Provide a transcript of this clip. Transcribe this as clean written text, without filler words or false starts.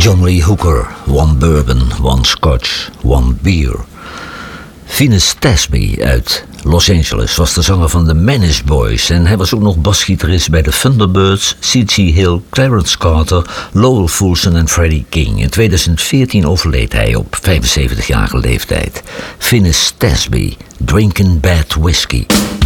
John Lee Hooker, One Bourbon, One Scotch, One Beer. Finis Tasby uit Los Angeles was de zanger van de Manish Boys en hij was ook nog basgitarist bij de Thunderbirds, C.G. Hill, Clarence Carter, Lowell Fulson en Freddie King. In 2014 overleed hij op 75-jarige leeftijd. Finis Tasby, Drinking Bad Whiskey.